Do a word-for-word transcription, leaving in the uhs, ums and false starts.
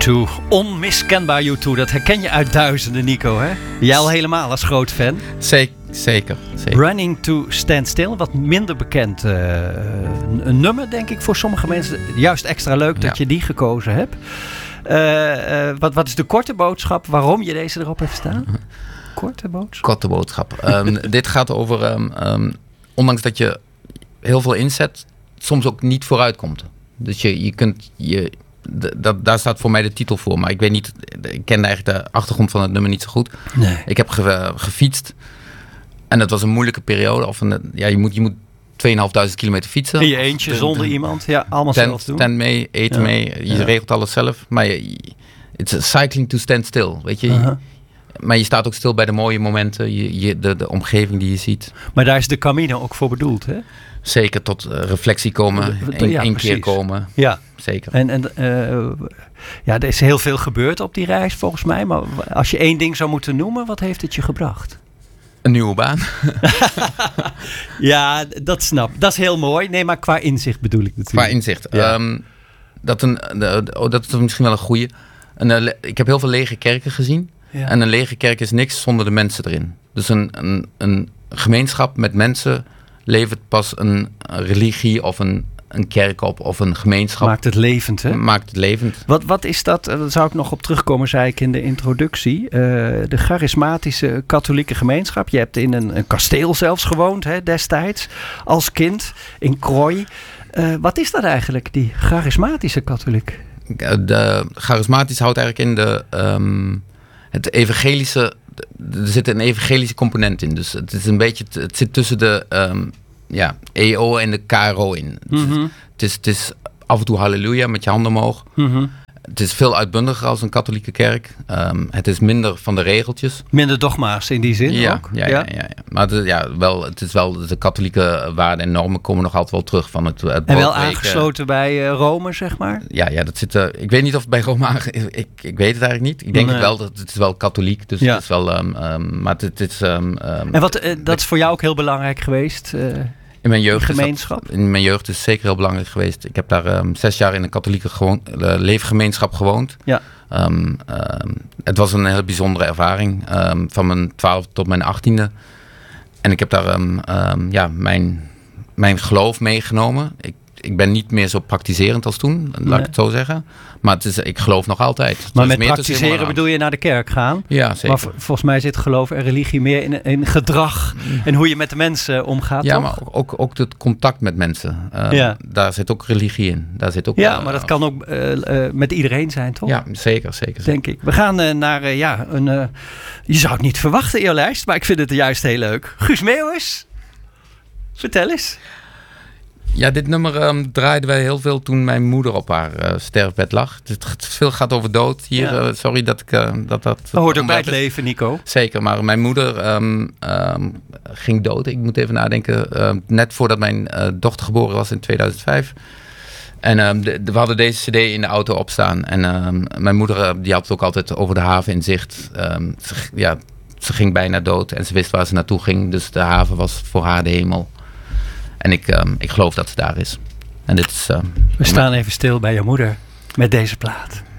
twee, onmiskenbaar U twee. Dat herken je uit duizenden, Nico, hè? Jij al helemaal als groot fan. Zeker, zeker. zeker. Running to Stand Still, wat minder bekend uh, een, een nummer, denk ik, voor sommige mensen. Juist extra leuk dat ja. je die gekozen hebt. Uh, uh, wat, wat is de korte boodschap waarom je deze erop hebt staan? Korte boodschap? Korte boodschap. um, dit gaat over, um, um, ondanks dat je heel veel inzet, soms ook niet vooruit komt. Dus je, je kunt... Je, d- dat, daar staat voor mij de titel voor. Maar ik weet niet... Ik ken eigenlijk de achtergrond van het nummer niet zo goed. Nee. Ik heb ge, gefietst. En dat was een moeilijke periode. Of een, ja, je moet, je moet tweeënhalfduizend kilometer fietsen. In je eentje, zonder ten, iemand. Ja, allemaal tent, zelf doen. Tent mee, eten ja. mee. Je ja. regelt alles zelf. Maar je, it's cycling to stand still. Weet je... Uh-huh. Maar je staat ook stil bij de mooie momenten. Je, je, de, de omgeving die je ziet. Maar daar is de Camino ook voor bedoeld, hè? Zeker, tot uh, reflectie komen. Eén ja, één keer komen. Ja. Zeker. En, en uh, ja, er is heel veel gebeurd op die reis volgens mij. Maar als je één ding zou moeten noemen, wat heeft het je gebracht? Een nieuwe baan. Ja, dat snap ik. Dat is heel mooi. Nee, maar qua inzicht bedoel ik natuurlijk. Qua inzicht. Ja. Um, dat, een, uh, oh, dat is misschien wel een goeie. Een, uh, le- ik heb heel veel lege kerken gezien. Ja. En een lege kerk is niks zonder de mensen erin. Dus een, een, een gemeenschap met mensen levert pas een religie of een, een kerk op of een gemeenschap. Maakt het levend, hè? Maakt het levend. Wat, wat is dat? Daar zou ik nog op terugkomen, zei ik in de introductie. Uh, de charismatische katholieke gemeenschap. Je hebt in een, een kasteel zelfs gewoond, hè, destijds. Als kind in Krooi. Uh, wat is dat eigenlijk, die charismatische katholiek? De charismatisch houdt eigenlijk in de... Um, Het evangelische, er zit een evangelische component in. Dus het is een beetje, het zit tussen de um, ja, E O en de K R O in. Mm-hmm. Het, is, het is af en toe halleluja met je handen omhoog. Mm-hmm. Het is veel uitbundiger als een katholieke kerk. Um, het is minder van de regeltjes. Minder dogma's in die zin ja, ook? Ja, ja, ja, ja, ja. Maar het, ja, wel, het is wel, de katholieke waarden en normen komen nog altijd wel terug. Van het, het en wel aangesloten bij uh, Rome, zeg maar? Ja, ja, dat zit... Uh, ik weet niet of het bij Rome aange... Ik, ik weet het eigenlijk niet. Ik denk nee. het wel, dat het is wel katholiek. Dus ja. het is wel... Um, um, maar het, het is... Um, um, en wat, uh, dat is voor jou ook heel belangrijk geweest... Uh, In mijn jeugd gemeenschap? Is dat, in mijn jeugd is het zeker heel belangrijk geweest. Ik heb daar um, zes jaar in een katholieke gewoon, uh, leefgemeenschap gewoond. Ja. Um, um, het was een heel bijzondere ervaring. Um, van mijn twaalfde tot mijn achttiende. En ik heb daar um, um, ja, mijn, mijn geloof meegenomen. Ik, ik ben niet meer zo praktiserend als toen, laat nee. ik het zo zeggen. Maar het is, ik geloof nog altijd. Maar met praktiseren bedoel je naar de kerk gaan? Ja, zeker. Maar v- volgens mij zit geloof en religie meer in, in gedrag en hoe je met de mensen omgaat, ja, toch? maar ook, ook het contact met mensen. Uh, ja. Daar zit ook religie in. Daar zit ook, ja, uh, maar dat kan ook uh, uh, met iedereen zijn, toch? Ja, zeker, zeker. Denk ik. We gaan uh, naar, uh, ja, een... Uh, je zou het niet verwachten in je lijst, maar ik vind het juist heel leuk. Guus Meeuwis, vertel eens. Ja, dit nummer um, draaiden wij heel veel toen mijn moeder op haar uh, sterfbed lag. Het, het veel gaat over dood hier. Ja. Uh, sorry dat ik uh, dat dat. Dat hoort ook bij het leven, Nico. Zeker, maar mijn moeder um, um, ging dood. Ik moet even nadenken. Uh, net voordat mijn uh, dochter geboren was in tweeduizend vijf. En um, de, de, we hadden deze cd in de auto opstaan. En um, mijn moeder uh, die had het ook altijd over de haven in zicht. Um, ze, ja, ze ging bijna dood en ze wist waar ze naartoe ging. Dus de haven was voor haar de hemel. En ik, um, ik geloof dat ze daar is. En dit is, uh, We staan even stil bij je moeder met deze plaat.